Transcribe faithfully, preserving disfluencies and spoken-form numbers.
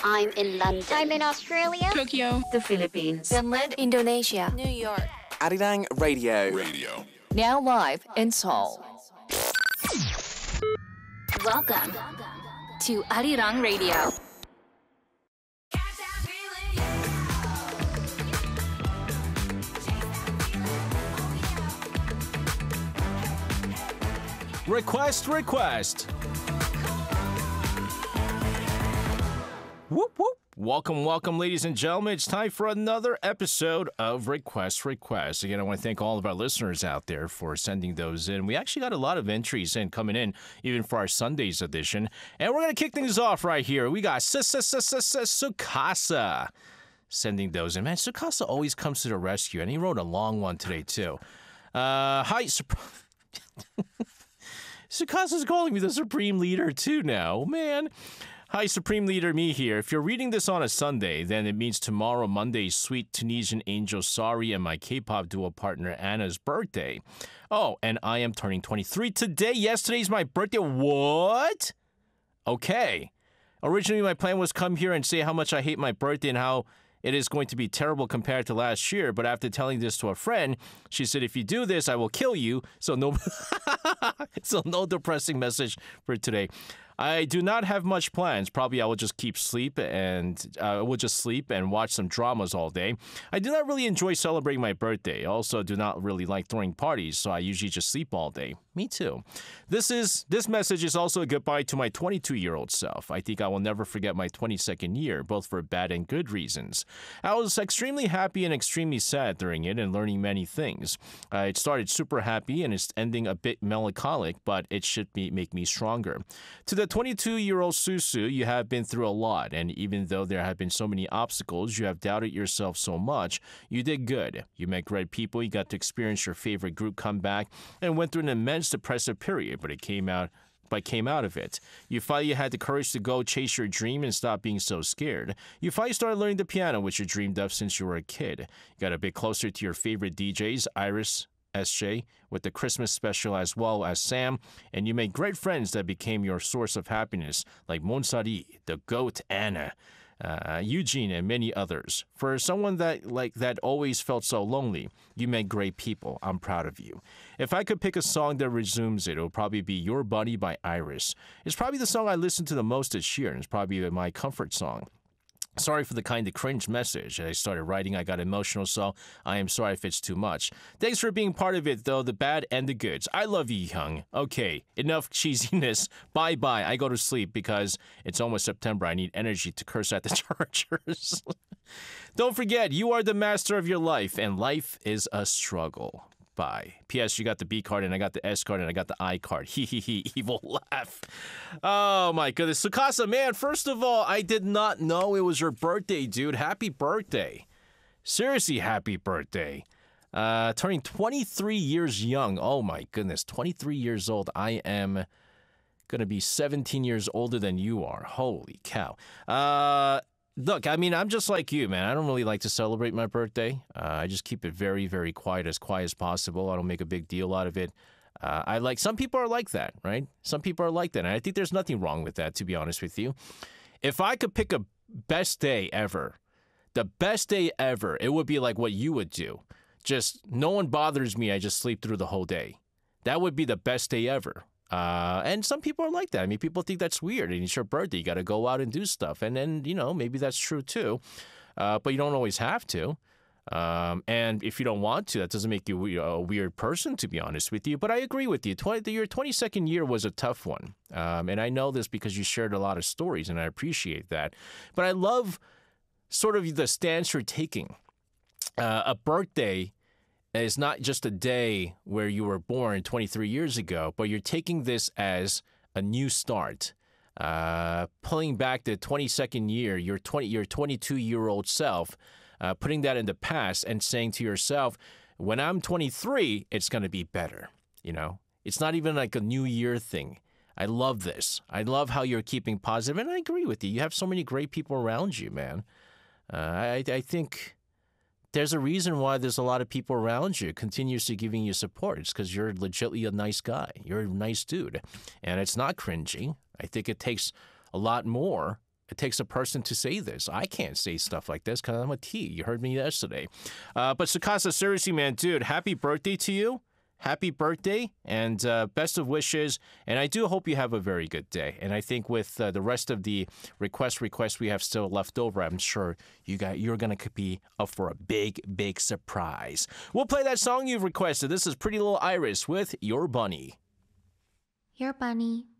I'm in London. I'm in Australia. Tokyo. The Philippines. Finland. Indonesia. New York. Arirang Radio. Radio. Now live in Seoul. Welcome to Arirang Radio. Request, request. Whoop, whoop. Welcome, welcome, ladies and gentlemen. It's time for another episode of Request, Request. Again, I want to thank all of our listeners out there for sending those in. We actually got a lot of entries in coming in, even for our Sunday's edition. And we're going to kick things off right here. We got Sukasa sending those in. Man, Sukasa always comes to the rescue, and he wrote a long one today, too. Uh, hi, Sukasa's calling me the Supreme Leader, too, now. Man. Hi, Supreme Leader Me here. If you're reading this on a Sunday, then it means tomorrow, Monday, sweet Tunisian angel Sari and my K-pop duo partner Anna's birthday. Oh, and I am turning twenty-three today. Yesterday's my birthday. What? Okay. Originally, my plan was come here and say how much I hate my birthday and how it is going to be terrible compared to last year. But after telling this to a friend, she said, if you do this, I will kill you. So no, so no depressing message for today. I do not have much plans. Probably I will just keep sleep and uh, I will just sleep and watch some dramas all day. I do not really enjoy celebrating my birthday. I also do not really like throwing parties, so I usually just sleep all day. Me too. This is this message is also a goodbye to my twenty-two-year-old self. I think I will never forget my twenty-second year, both for bad and good reasons. I was extremely happy and extremely sad during it and learning many things. Uh, it started super happy and it's ending a bit melancholic, but it should be, make me stronger. To the twenty-two-year-old Susu, you have been through a lot, and even though there have been so many obstacles, you have doubted yourself so much, you did good. You met great people, you got to experience your favorite group come back, and went through an immense depressive period, but it came out but came out of it. You finally had the courage to go chase your dream and stop being so scared. You finally started learning the piano, which you dreamed of since you were a kid. You got a bit closer to your favorite D Js, Iris, S J, with the Christmas special as well as Sam, and you made great friends that became your source of happiness, like Monsari, the goat Anna, uh, Eugene, and many others. For someone that like that always felt so lonely, you made great people. I'm proud of you. If I could pick a song that resumes it, it would probably be Your Buddy by Iris. It's probably the song I listened to the most this year, and it's probably my comfort song. Sorry for the kind of cringe message. I started writing, I got emotional, so I am sorry if it's too much. Thanks for being part of it, though, the bad and the goods. I love you, Hyung. Okay, enough cheesiness. Bye-bye. I go to sleep because it's almost September. I need energy to curse at the Chargers. Don't forget, you are the master of your life, and life is a struggle. Bye. P S. You got the B card, and I got the S card, and I got the I card. Hee hee hee. Evil laugh. Oh, my goodness. Sukasa, man, first of all, I did not know it was your birthday, dude. Happy birthday. Seriously, happy birthday. Uh, turning twenty-three years young. Oh, my goodness. twenty-three years old. I am going to be seventeen years older than you are. Holy cow. Uh... Look, I mean, I'm just like you, man. I don't really like to celebrate my birthday. Uh, I just keep it very, very quiet, as quiet as possible. I don't make a big deal out of it. Uh, I like, some people are like that, right? Some people are like that, and I think there's nothing wrong with that, to be honest with you. If I could pick a best day ever, the best day ever, it would be like what you would do. Just, no one bothers me, I just sleep through the whole day. That would be the best day ever. Uh, and some people are like that. I mean, people think that's weird. And it's your birthday. You got to go out and do stuff. And then, you know, maybe that's true too. Uh, but you don't always have to. Um, and if you don't want to, that doesn't make you a weird person, to be honest with you. But I agree with you. twenty, your twenty-second year was a tough one. Um, and I know this because you shared a lot of stories, and I appreciate that. But I love sort of the stance you're taking. Uh, a birthday is not just a day where you were born twenty-three years ago, but you're taking this as a new start. Uh, pulling back the twenty-second year, your twenty, your twenty-two-year-old self, uh, putting that in the past and saying to yourself, when I'm twenty-three, it's going to be better. You know, it's not even like a new year thing. I love this. I love how you're keeping positive, and I agree with you. You have so many great people around you, man. Uh, I, I think there's a reason why there's a lot of people around you continuously giving you support. It's because you're legitimately a nice guy. You're a nice dude. And it's not cringy. I think it takes a lot more It takes a person to say this. I can't say stuff like this because I'm a T. You heard me yesterday. Uh, but Sukasa, seriously, man, dude, happy birthday to you. Happy birthday and uh, best of wishes. And I do hope you have a very good day. And I think with uh, the rest of the request requests we have still left over, I'm sure you got, you're going to be up for a big, big surprise. We'll play that song you've requested. This is Pretty Little Iris with Your Bunny. Your bunny.